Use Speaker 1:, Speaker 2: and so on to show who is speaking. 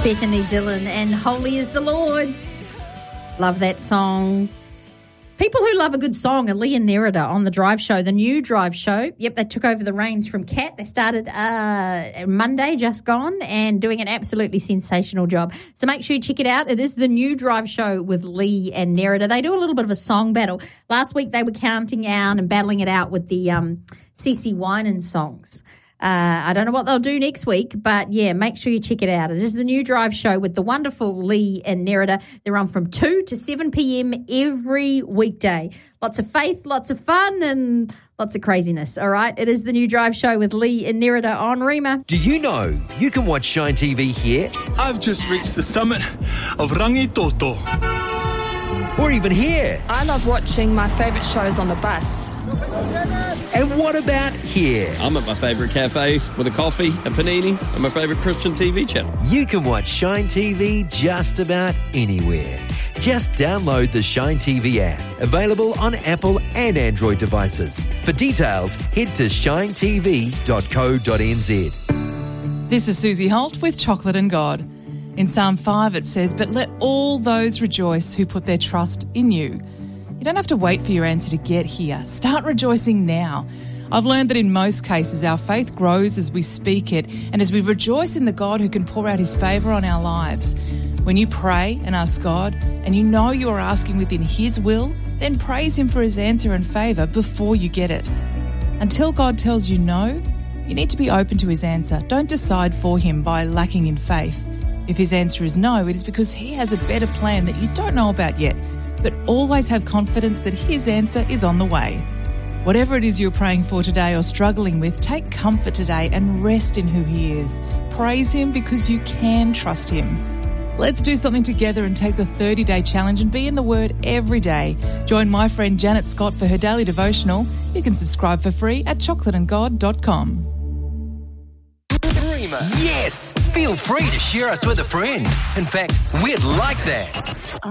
Speaker 1: Bethany Dillon and Holy is the Lord. Love that song. People who love a good song are Lee and Nerida on The Drive Show, the new Drive Show. Yep, they took over the reins from Kat. They started Monday, just gone, and doing an absolutely sensational job. So make sure you check it out. It is the new Drive Show with Lee and Nerida. They do a little bit of a song battle. Last week they were counting out and battling it out with the CeCe Winans songs. I don't know what they'll do next week, but yeah, make sure you check it out. It is the new Drive Show with the wonderful Lee and Nerida. They're on from 2 to 7 p.m. every weekday. Lots of faith, lots of fun, and lots of craziness, all right? It is the new Drive Show with Lee and Nerida on Rima.
Speaker 2: Do you know you can watch Shine TV here?
Speaker 3: I've just reached the summit of Rangitoto.
Speaker 2: Or even here?
Speaker 4: I love watching my favourite shows on the bus.
Speaker 2: And what about here?
Speaker 5: I'm at my favourite cafe with a coffee, a panini, and my favourite Christian TV channel.
Speaker 2: You can watch Shine TV just about anywhere. Just download the Shine TV app, available on Apple and Android devices. For details, head to shinetv.co.nz.
Speaker 6: This is Susie Holt with Chocolate and God. In Psalm 5 it says, "But let all those rejoice who put their trust in you." You don't have to wait for your answer to get here. Start rejoicing now. I've learned that in most cases our faith grows as we speak it and as we rejoice in the God who can pour out his favour on our lives. When you pray and ask God and you know you are asking within his will, then praise him for his answer and favour before you get it. Until God tells you no, you need to be open to his answer. Don't decide for him by lacking in faith. If his answer is no, it is because he has a better plan that you don't know about yet. But always have confidence that his answer is on the way. Whatever it is you're praying for today or struggling with, take comfort today and rest in who he is. Praise him because you can trust him. Let's do something together and take the 30-day challenge and be in the Word every day. Join my friend Janet Scott for her daily devotional. You can subscribe for free at chocolateandgod.com.
Speaker 2: Yes! Feel free to share us with a friend. In fact, we'd like that.